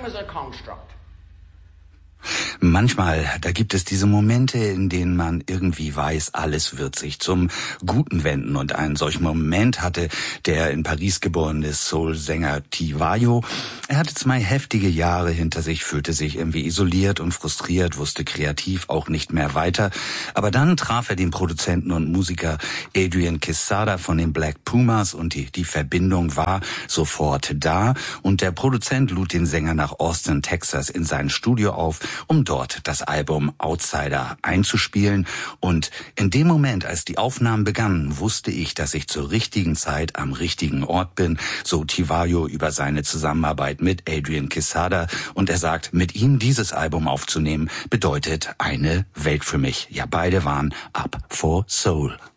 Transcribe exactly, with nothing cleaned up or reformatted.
time is a construct. Manchmal, da gibt es diese Momente, in denen man irgendwie weiß, alles wird sich zum Guten wenden. Und einen solchen Moment hatte der in Paris geborene Soul-Sänger Tiwayo. Er hatte zwei heftige Jahre hinter sich, fühlte sich irgendwie isoliert und frustriert, wusste kreativ auch nicht mehr weiter. Aber dann traf er den Produzenten und Musiker Adrian Quesada von den Black Pumas und die, die Verbindung war sofort da. Und der Produzent lud den Sänger nach Austin, Texas in sein Studio auf, um dort das Album Outsider einzuspielen. Und in dem Moment, als die Aufnahmen begannen, wusste ich, dass ich zur richtigen Zeit am richtigen Ort bin, so Tiwayo über seine Zusammenarbeit mit Adrian Quesada. Und er sagt, mit ihm dieses Album aufzunehmen, bedeutet eine Welt für mich. Ja, beide waren up for soul.